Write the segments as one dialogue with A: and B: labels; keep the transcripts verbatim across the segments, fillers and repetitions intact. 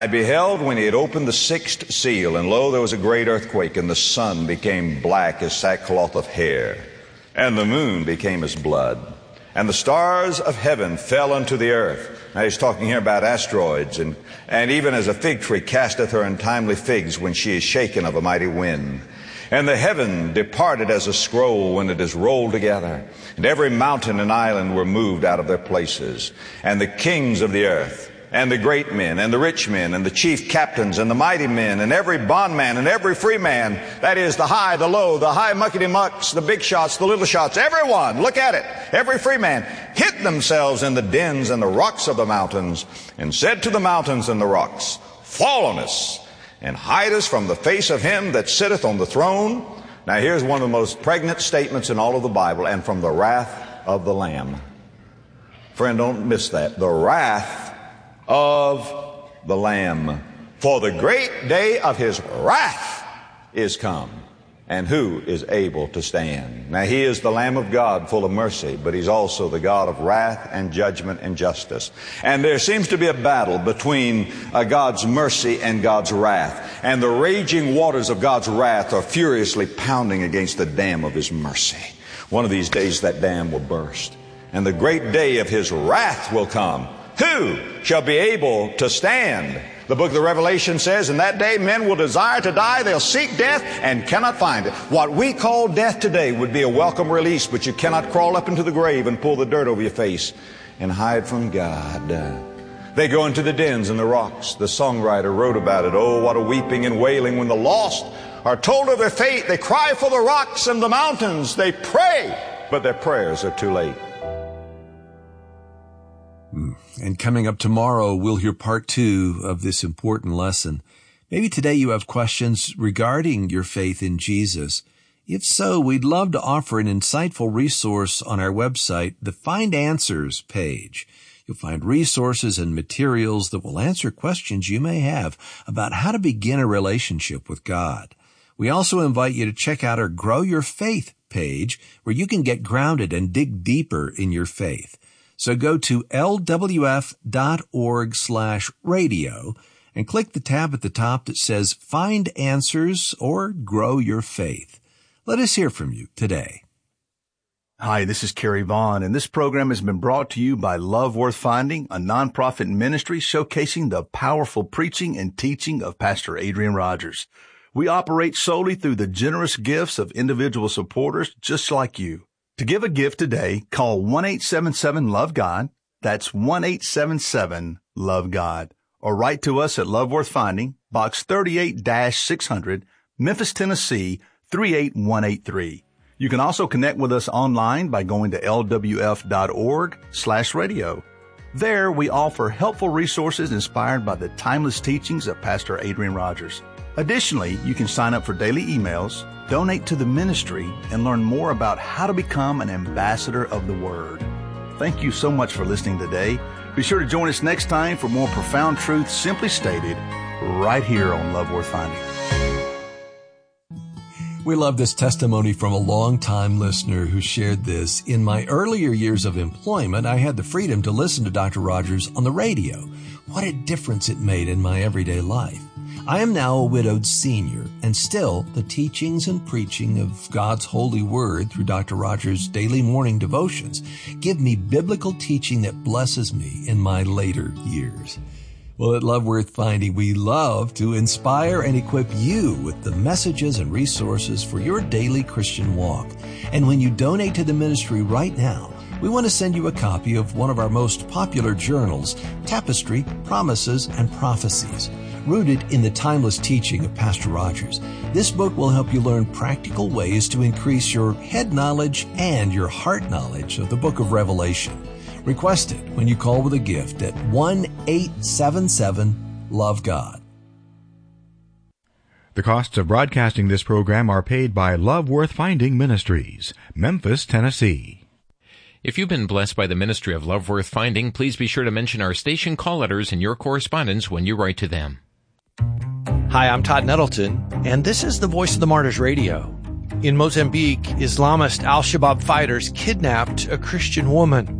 A: I beheld when he had opened the sixth seal, and lo, there was a great earthquake, and the sun became black as sackcloth of hair, and the moon became as blood, and the stars of heaven fell unto the earth. Now he's talking here about asteroids, and, and even as a fig tree casteth her untimely figs when she is shaken of a mighty wind. And the heaven departed as a scroll when it is rolled together, and every mountain and island were moved out of their places, and the kings of the earth, and the great men, and the rich men, and the chief captains, and the mighty men, and every bondman, and every free man, that is, the high, the low, the high muckety-mucks, the big shots, the little shots, everyone, look at it, every free man, hid themselves in the dens and the rocks of the mountains, and said to the mountains and the rocks, fall on us, and hide us from the face of him that sitteth on the throne. Now here's one of the most pregnant statements in all of the Bible, and from the wrath of the Lamb. Friend, don't miss that. The wrath of the Lamb. For the great day of his wrath is come. And who is able to stand? Now he is the Lamb of God, full of mercy, but he's also the God of wrath and judgment and justice. And there seems to be a battle between uh, God's mercy and God's wrath. And the raging waters of God's wrath are furiously pounding against the dam of his mercy. One of these days that dam will burst, and the great day of his wrath will come. Who shall be able to stand? The book of the Revelation says, in that day men will desire to die, they'll seek death and cannot find it. What we call death today would be a welcome release, but you cannot crawl up into the grave and pull the dirt over your face and hide from God. They go into the dens and the rocks. The songwriter wrote about it. Oh, what a weeping and wailing when the lost are told of their fate. They cry for the rocks and the mountains. They pray, but their prayers are too late.
B: And coming up tomorrow, we'll hear part two of this important lesson. Maybe today you have questions regarding your faith in Jesus. If so, we'd love to offer an insightful resource on our website, the Find Answers page. You'll find resources and materials that will answer questions you may have about how to begin a relationship with God. We also invite you to check out our Grow Your Faith page, where you can get grounded and dig deeper in your faith. So go to L W F dot org slash radio and click the tab at the top that says Find Answers or Grow Your Faith. Let us hear from you today.
C: Hi, this is Kerry Vaughn, and this program has been brought to you by Love Worth Finding, a nonprofit ministry showcasing the powerful preaching and teaching of Pastor Adrian Rogers. We operate solely through the generous gifts of individual supporters just like you. To give a gift today, call one eight seven seven love God. That's one eight seven seven love God. Or write to us at Love Worth Finding, Box thirty-eight six hundred, Memphis, Tennessee, three eight one eight three. You can also connect with us online by going to L W F dot org slash radio. There, we offer helpful resources inspired by the timeless teachings of Pastor Adrian Rogers. Additionally, you can sign up for daily emails, donate to the ministry, and learn more about how to become an ambassador of the Word. Thank you so much for listening today. Be sure to join us next time for more profound truth simply stated right here on Love Worth Finding.
B: We love this testimony from a long-time listener who shared this. In my earlier years of employment, I had the freedom to listen to Doctor Rogers on the radio. What a difference it made in my everyday life. I am now a widowed senior, and still the teachings and preaching of God's holy word through Doctor Rogers' daily morning devotions give me biblical teaching that blesses me in my later years. Well, at Love Worth Finding, we love to inspire and equip you with the messages and resources for your daily Christian walk. And when you donate to the ministry right now, we want to send you a copy of one of our most popular journals, Tapestry, Promises, and Prophecies. Rooted in the timeless teaching of Pastor Rogers, this book will help you learn practical ways to increase your head knowledge and your heart knowledge of the book of Revelation. Request it when you call with a gift at one eight seven seven love God.
D: The costs of broadcasting this program are paid by Love Worth Finding Ministries, Memphis, Tennessee.
E: If you've been blessed by the ministry of Love Worth Finding, please be sure to mention our station call letters in your correspondence when you write to them.
F: Hi, I'm Todd Nettleton, and this is the Voice of the Martyrs Radio. In Mozambique, Islamist al-Shabaab fighters kidnapped a Christian woman.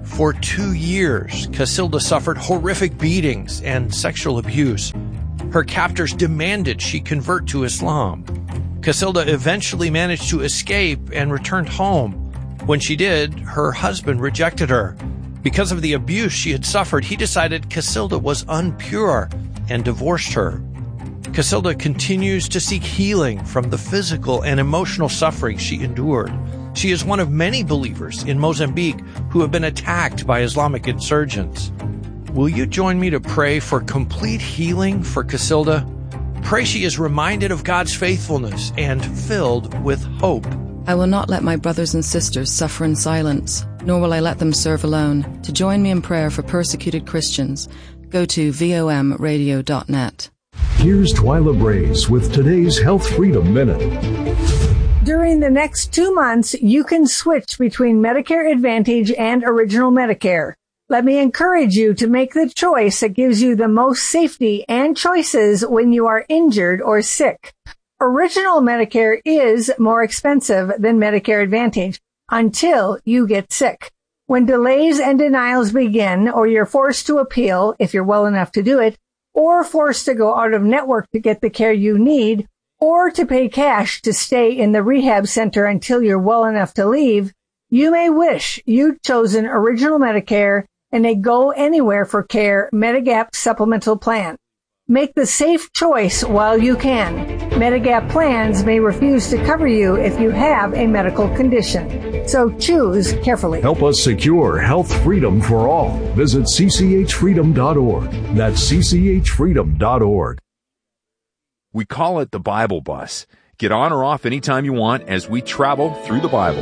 F: For two years, Casilda suffered horrific beatings and sexual abuse. Her captors demanded she convert to Islam. Casilda eventually managed to escape and returned home. When she did, her husband rejected her. Because of the abuse she had suffered, he decided Casilda was unpure and divorced her. Casilda continues to seek healing from the physical and emotional suffering she endured. She is one of many believers in Mozambique who have been attacked by Islamic insurgents. Will you join me to pray for complete healing for Casilda? Pray she is reminded of God's faithfulness and filled with hope.
G: I will not let my brothers and sisters suffer in silence, nor will I let them serve alone. To join me in prayer for persecuted Christians, go to vom radio dot net.
H: Here's Twyla Brace with today's Health Freedom Minute.
I: During the next two months, you can switch between Medicare Advantage and Original Medicare. Let me encourage you to make the choice that gives you the most safety and choices when you are injured or sick. Original Medicare is more expensive than Medicare Advantage until you get sick. When delays and denials begin, or you're forced to appeal if you're well enough to do it, or forced to go out of network to get the care you need, or to pay cash to stay in the rehab center until you're well enough to leave, you may wish you'd chosen Original Medicare and a Go Anywhere for Care Medigap supplemental plan. Make the safe choice while you can. Medigap plans may refuse to cover you if you have a medical condition, so choose carefully.
H: Help us secure health freedom for all. Visit c c h freedom dot org. That's c c h freedom dot org.
J: We call it the Bible Bus. Get on or off anytime you want as we travel through the Bible.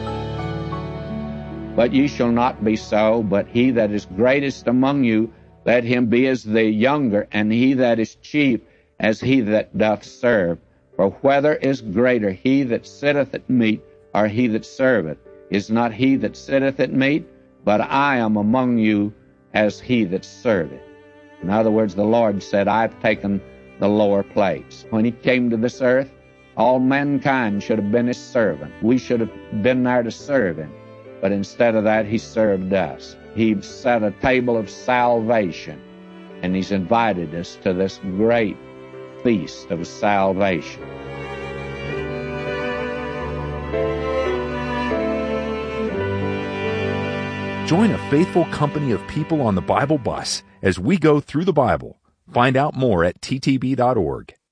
K: But ye shall not be so, but he that is greatest among you, let him be as the younger, and he that is chief as he that doth serve. For whether is greater, he that sitteth at meat, or he that serveth? Is not he that sitteth at meat? But I am among you as he that serveth. In other words, the Lord said, I've taken the lower place. When he came to this earth, all mankind should have been his servant. We should have been there to serve him. But instead of that, he served us. He set a table of salvation, and he's invited us to this great feast of salvation.
J: Join a faithful company of people on the Bible Bus as we go through the Bible. Find out more at t t b dot org.